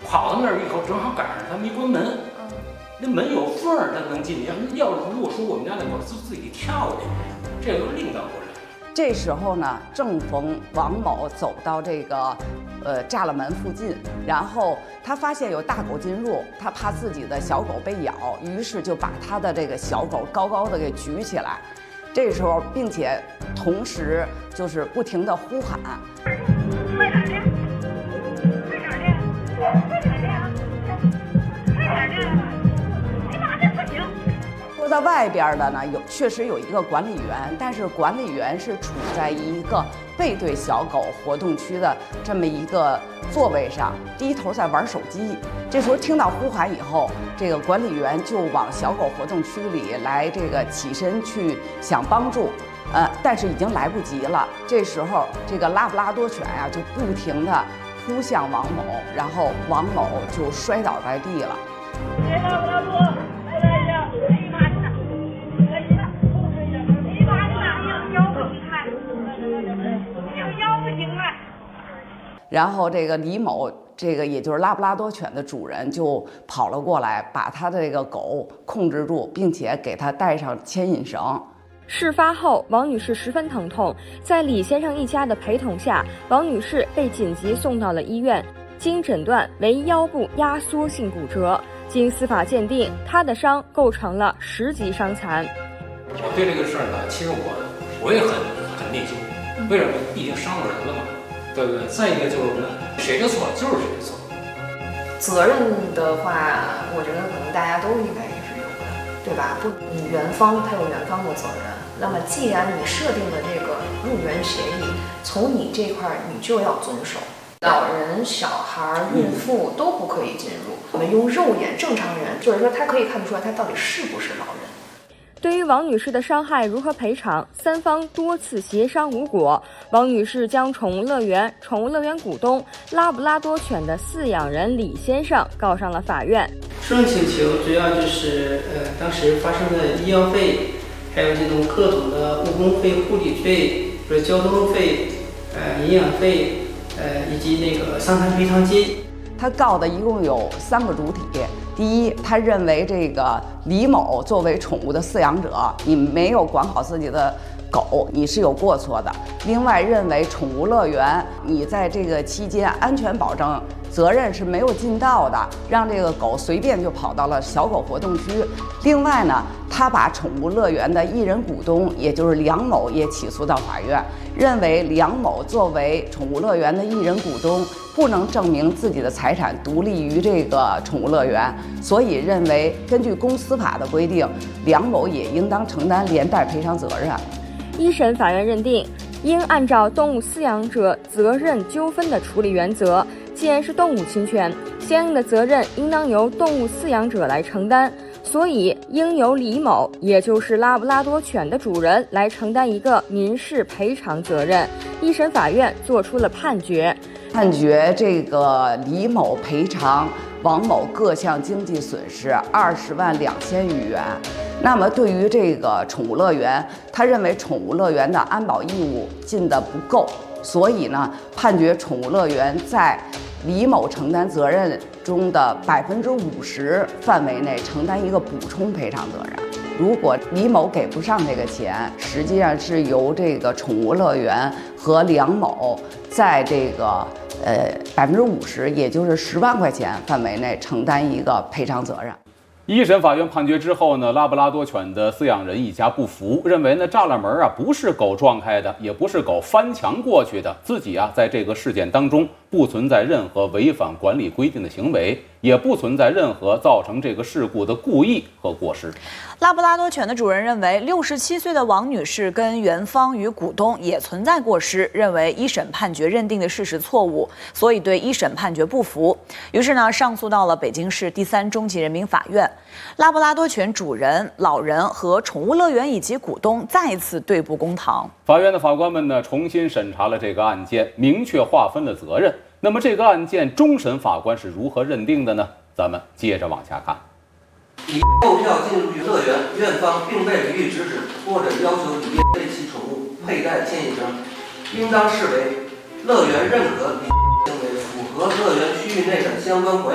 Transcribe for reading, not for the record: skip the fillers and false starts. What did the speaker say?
跑到那儿以后，正好赶上他没关门，那门有缝儿，他能进去。要是如果说我们家那狗自己跳进去，这个另当别论。 这时候呢，正逢王某走到这个栅栏门附近，然后他发现有大狗进入，他怕自己的小狗被咬，于是就把他的这个小狗高高的给举起来。这时候，并且同时就是不停地呼喊。快点的，快点的，快点的，快点的，你妈这不行！说到外边的呢，确实有一个管理员，但是管理员是处在一个背对小狗活动区的这么一个座位上，低头在玩手机。这时候听到呼喊以后，这个管理员就往小狗活动区里来，这个起身去想帮助。但是已经来不及了。这时候，这个拉布拉多犬呀，就不停地扑向王某，然后王某就摔倒在地了。拉布拉多，来一下，哎呀妈呀，来一下，控制一下，哎呀妈呀，腰不行了，腰不行了。然后这个李某，这个也就是拉布拉多犬的主人，就跑了过来，把他的这个狗控制住，并且给他带上牵引绳。 事发后，王女士十分疼痛，在李先生一家的陪同下，王女士被紧急送到了医院。经诊断为腰部压缩性骨折，经司法鉴定，她的伤构成了10级伤残。 我对这个事儿呢，其实我也很内疚，为什么？毕竟伤了人了嘛，对不对？再一个就是呢，谁的错就是谁的错。 责任的话，我觉得可能大家都应该也是有的，对吧？不，你园方他有园方的责任。那么，既然你设定了这个入园协议，从你这块你就要遵守。老人、小孩、孕妇都不可以进入。我们用肉眼正常人，就是说他可以看得出来他到底是不是老人。 对于王女士的伤害如何赔偿，三方多次协商无果。王女士将宠物乐园股东拉布拉多犬的饲养人李先生告上了法院。 诉讼请求主要就是当时发生的医药费，还有这种各种的误工费、护理费、交通费、营养费，以及那个伤残赔偿金。 他告的一共有3个主体。第一，他认为这个李某作为宠物的饲养者，你没有管好自己的狗，你是有过错的。另外，认为宠物乐园你在这个期间安全保证责任是没有尽到的，让这个狗随便就跑到了小狗活动区。另外呢，他把宠物乐园的一人股东，也就是梁某也起诉到法院，认为梁某作为宠物乐园的一人股东，不能证明自己的财产独立于这个宠物乐园，所以认为根据公司法的规定，梁某也应当承担连带赔偿责任。 一审法院认定，应按照动物饲养者责任纠纷的处理原则，既然是动物侵权，相应的责任应当由动物饲养者来承担，所以应由李某，也就是拉布拉多犬的主人来承担一个民事赔偿责任。一审法院作出了判决， 这个李某赔偿王某各项经济损失20万2千余元。那么对于这个宠物乐园，他认为宠物乐园的安保义务尽得不够，所以呢，判决宠物乐园在李某承担责任中的50%范围内承担一个补充赔偿责任。如果李某给不上这个钱，实际上是由这个宠物乐园和梁某在这个50%，也就是10万块钱范围内承担一个赔偿责任。 一审法院判决之后呢，拉布拉多犬的饲养人一家不服，认为呢栅栏门不是狗撞开的，也不是狗翻墙过去的，自己在这个事件当中不存在任何违反管理规定的行为，也不存在任何造成这个事故的故意和过失。 拉布拉多犬的主人认为67岁的王女士跟园方与股东也存在过失，认为一审判决认定的事实错误，所以对一审判决不服，于是呢上诉到了北京市第3中级人民法院。拉布拉多犬主人、老人和宠物乐园以及股东再次对簿公堂。 法院的法官们呢重新审查了这个案件，明确划分了责任。那么这个案件终审法官是如何认定的呢？咱们接着往下看。 乙购票进入乐园，院方并未予以制止或者要求乙对其宠物佩戴牵引绳，应当视为乐园认可乙行为符合乐园区域内的相关管